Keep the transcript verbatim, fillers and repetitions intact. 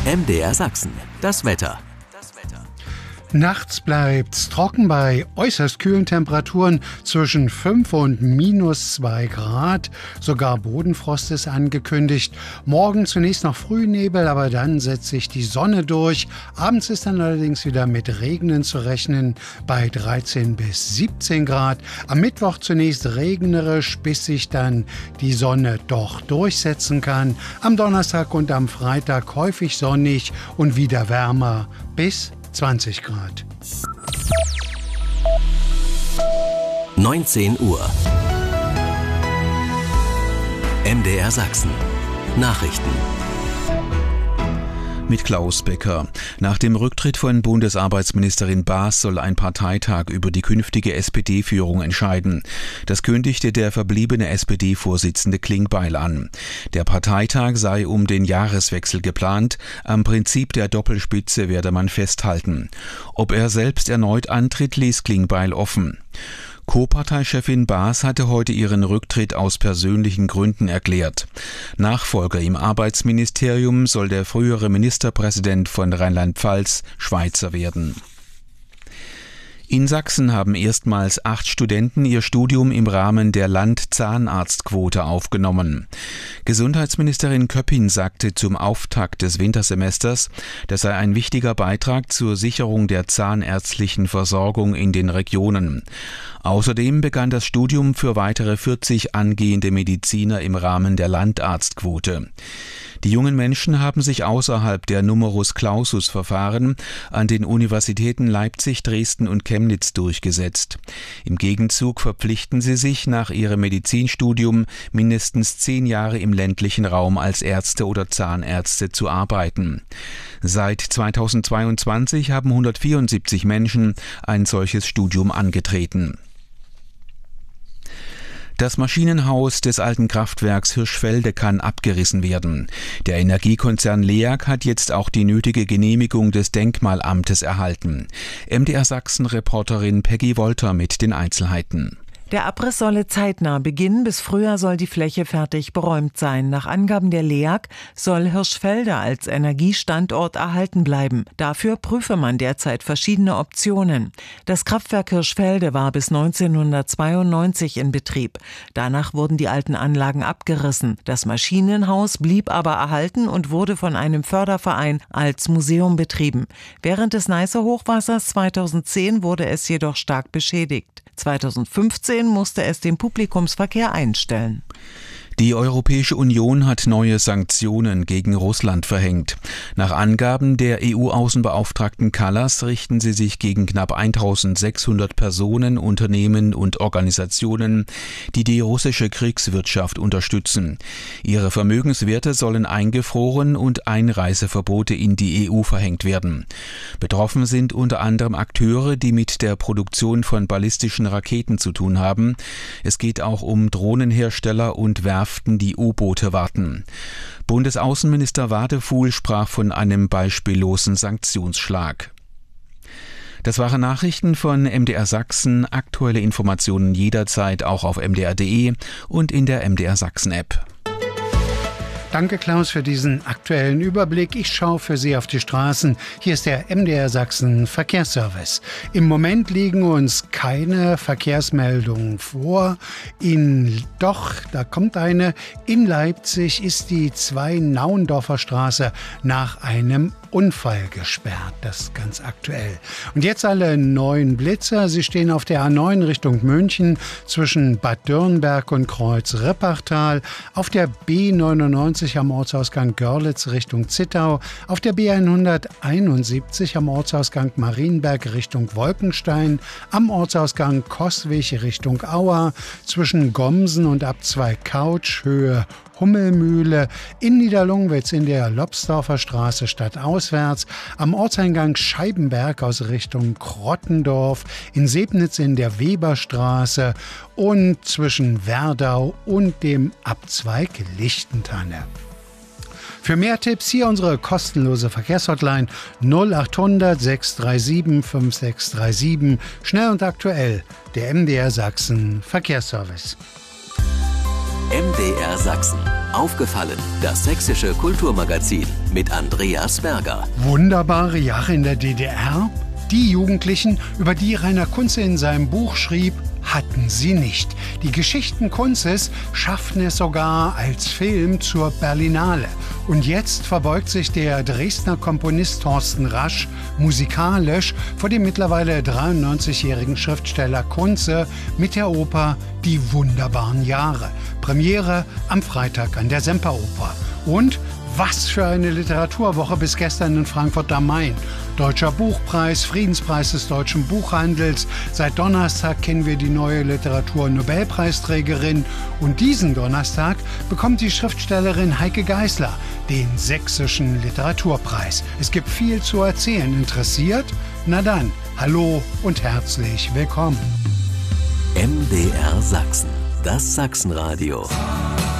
M D R Sachsen, das Wetter. Nachts bleibt's trocken bei äußerst kühlen Temperaturen zwischen fünf und minus zwei Grad. Sogar Bodenfrost ist angekündigt. Morgen zunächst noch Frühnebel, aber dann setzt sich die Sonne durch. Abends ist dann allerdings wieder mit Regnen zu rechnen bei dreizehn bis siebzehn Grad. Am Mittwoch zunächst regnerisch, bis sich dann die Sonne doch durchsetzen kann. Am Donnerstag und am Freitag häufig sonnig und wieder wärmer bis zwanzig Grad. neunzehn Uhr. M D R Sachsen. Nachrichten. Mit Klaus Becker. Nach dem Rücktritt von Bundesarbeitsministerin Baas soll ein Parteitag über die künftige S P D-Führung entscheiden. Das kündigte der verbliebene S P D-Vorsitzende Klingbeil an. Der Parteitag sei um den Jahreswechsel geplant. Am Prinzip der Doppelspitze werde man festhalten. Ob er selbst erneut antritt, ließ Klingbeil offen. Co-Parteichefin Baas hatte heute ihren Rücktritt aus persönlichen Gründen erklärt. Nachfolger im Arbeitsministerium soll der frühere Ministerpräsident von Rheinland-Pfalz Schweizer werden. In Sachsen haben erstmals acht Studenten ihr Studium im Rahmen der Landzahnarztquote aufgenommen. Gesundheitsministerin Köppin sagte zum Auftakt des Wintersemesters, das sei ein wichtiger Beitrag zur Sicherung der zahnärztlichen Versorgung in den Regionen. Außerdem begann das Studium für weitere vierzig angehende Mediziner im Rahmen der Landarztquote. Die jungen Menschen haben sich außerhalb der Numerus Clausus-Verfahren an den Universitäten Leipzig, Dresden und Chemnitz durchgesetzt. Im Gegenzug verpflichten sie sich nach ihrem Medizinstudium mindestens zehn Jahre im ländlichen Raum als Ärzte oder Zahnärzte zu arbeiten. Seit zweitausendzweiundzwanzig haben hundertvierundsiebzig Menschen ein solches Studium angetreten. Das Maschinenhaus des alten Kraftwerks Hirschfelde kann abgerissen werden. Der Energiekonzern LEAG hat jetzt auch die nötige Genehmigung des Denkmalamtes erhalten. M D R Sachsen-Reporterin Peggy Wolter mit den Einzelheiten. Der Abriss solle zeitnah beginnen, bis Frühjahr soll die Fläche fertig beräumt sein. Nach Angaben der LEAG soll Hirschfelde als Energiestandort erhalten bleiben. Dafür prüfe man derzeit verschiedene Optionen. Das Kraftwerk Hirschfelde war bis neunzehnhundertzweiundneunzig in Betrieb. Danach wurden die alten Anlagen abgerissen. Das Maschinenhaus blieb aber erhalten und wurde von einem Förderverein als Museum betrieben. Während des Neiße-Hochwassers zweitausendzehn wurde es jedoch stark beschädigt. zweitausendfünfzehn musste es den Publikumsverkehr einstellen. Die Europäische Union hat neue Sanktionen gegen Russland verhängt. Nach Angaben der E U-Außenbeauftragten Kallas richten sie sich gegen knapp eintausendsechshundert Personen, Unternehmen und Organisationen, die die russische Kriegswirtschaft unterstützen. Ihre Vermögenswerte sollen eingefroren und Einreiseverbote in die E U verhängt werden. Betroffen sind unter anderem Akteure, die mit der Produktion von ballistischen Raketen zu tun haben. Es geht auch um Drohnenhersteller und Werften, die U-Boote warten. Bundesaußenminister Wadefuhl sprach von einem beispiellosen Sanktionsschlag. Das waren Nachrichten von M D R Sachsen. Aktuelle Informationen jederzeit auch auf m d r punkt d e und in der M D R Sachsen App. Danke, Klaus, für diesen aktuellen Überblick. Ich schaue für Sie auf die Straßen. Hier ist der M D R Sachsen Verkehrsservice. Im Moment liegen uns keine Verkehrsmeldungen vor. In, doch, da kommt eine. In Leipzig ist die Zwei-Naundorfer Straße nach einem Unfall gesperrt. Das ist ganz aktuell. Und jetzt alle neuen Blitzer. Sie stehen auf der A neun Richtung München zwischen Bad Dürnberg und Kreuz-Rippachtal. Auf der B neunundneunzig am Ortsausgang Görlitz Richtung Zittau, auf der B hunderteinundsiebzig am Ortsausgang Marienberg Richtung Wolkenstein, am Ortsausgang Coswig Richtung Auer, zwischen Gomsen und Abzweig-Couch Höhe Hummelmühle, in Niederlungwitz in der Lobsdorfer Straße stadtauswärts, am Ortseingang Scheibenberg aus Richtung Krottendorf, in Sebnitz in der Weberstraße und zwischen Werdau und dem Abzweig Lichtentanne. Für mehr Tipps hier unsere kostenlose Verkehrshotline null achthundert sechs drei sieben fünf sechs drei sieben. Schnell und aktuell, der M D R Sachsen Verkehrsservice. M D R Sachsen. Aufgefallen, das sächsische Kulturmagazin mit Andreas Berger. Wunderbare Jahre in der D D R? Die Jugendlichen, über die Rainer Kunze in seinem Buch schrieb, hatten sie nicht. Die Geschichten Kunzes schafften es sogar als Film zur Berlinale. Und jetzt verbeugt sich der Dresdner Komponist Thorsten Rasch musikalisch vor dem mittlerweile dreiundneunzigjährigen Schriftsteller Kunze mit der Oper Die wunderbaren Jahre. Premiere am Freitag an der Semperoper. Und was für eine Literaturwoche bis gestern in Frankfurt am Main. Deutscher Buchpreis, Friedenspreis des deutschen Buchhandels. Seit Donnerstag kennen wir die neue Literatur-Nobelpreisträgerin. Und diesen Donnerstag bekommt die Schriftstellerin Heike Geisler den Sächsischen Literaturpreis. Es gibt viel zu erzählen. Interessiert? Na dann, hallo und herzlich willkommen. M D R Sachsen, das Sachsenradio.